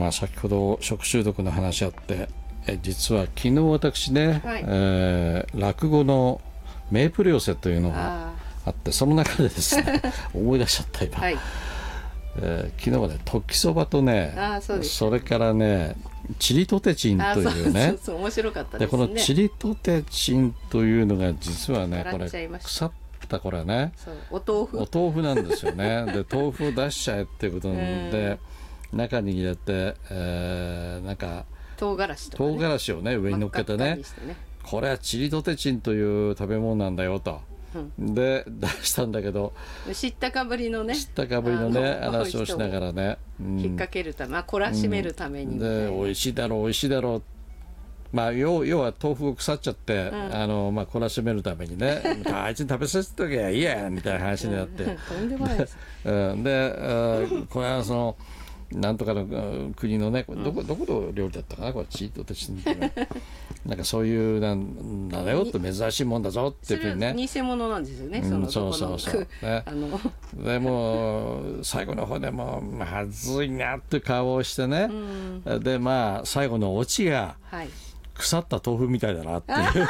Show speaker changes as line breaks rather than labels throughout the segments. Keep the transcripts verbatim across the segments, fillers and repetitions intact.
まあ、先ほど食中毒の話あって、え実は昨日私ね、はい、えー、落語のメープル寄せというのがあって、その中でですね思い出しちゃった今、はい、えー、昨日はね時そばとね、あ、 そうです、それからねチリトテチンというね、
そうそうそう、面白かったですね。
でこのチリトテチンというのが実はねこれ腐ったこれはね、
お豆腐
お豆腐なんですよね。で豆腐を出しちゃえっていうことで中に入れて、えー、なんか
唐辛子とか、ね、
唐辛子をね上に乗っけて ね, ねこれはチリドテチンという食べ物なんだよと、うん、で出したんだけど
知ったかぶりのね
知ったかぶりのね話をしながらね、
うん、引っ掛けるため、懲らしめるために、
うん、で美味しいだろう美味しいだろう、まあ、要, 要は豆腐が腐っちゃって、うん、あのまあ、懲らしめるためにねあいつに食べさせておけばいいやみたいな話になって、うん、
とんでもないです、
うん、でこれはそのなんとかの国のねどこどこの料理だったかなこれチートテチンってねなんかそういうなんだよって珍しいもんだぞっていうふうにね
偽物なんですよね、
うん、
その
そうそうそう、ね、
あの
でも最後の方でもまずいなって顔をしてね、うん、でまあ最後のオチが、はい、腐った豆腐みたいだなっていう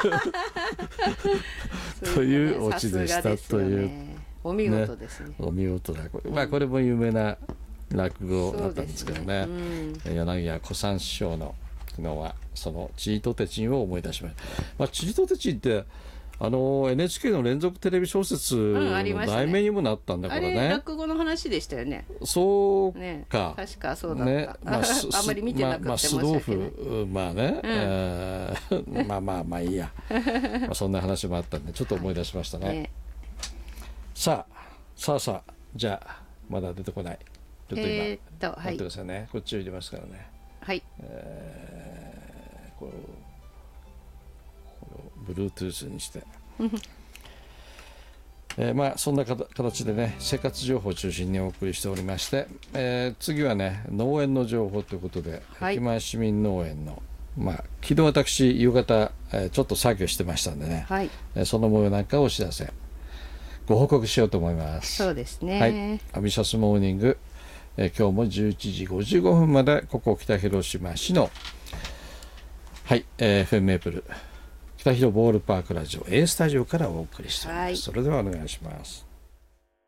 というオチでしたという、ね、
お見事ですね、
お見事だこれ、まあ、これも有名な落語だったんですけど ね, ね、うん、柳家小三師匠ののはそのチリトテチンを思い出しました、まあ、チリトテチンってあの エヌエイチケー の連続テレビ小説の題名にもなったんだからね、うん、
あれ落語の話でしたよね。
そうか、
ね、確かそうだった、ね、まあ、
あん
まり見てなくて申し訳ない、まあ、まあ、
豆腐まあね、うんえー、まあまあまあいいやまあそんな話もあったんでちょっと思い出しましたね、はい、ねさあさあさあじゃあまだ出てこないちょっと今、えー、っと待ってくださいね、はい、こっちを入れますからね、
はい、
えー、これこれを Bluetooth にしてえー、まあそんな形でね生活情報を中心にお送りしておりまして、えー、次はね農園の情報ということで、はい、駅前市民農園のまあ昨日私夕方、えー、ちょっと作業してましたんでね、はい、えー、その模様なんかをお知らせご報告しようと思います。
そうですね、
はい、アビシャスモーニング、えー、今日もじゅういちじごじゅうごふんまでここ北広島市のはい、えー、エフエム メープル北広ボールパークラジオ A スタジオからお送りしております、はい、それではお願いします。